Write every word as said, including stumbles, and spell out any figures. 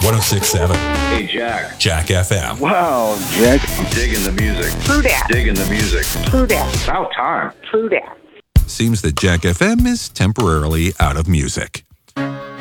oh six point seven. Hey, Jack. Jack F M. Wow, Jack. I'm digging the music. True that. Digging the music. True that. About time. True that. Seems that Jack F M is temporarily out of music.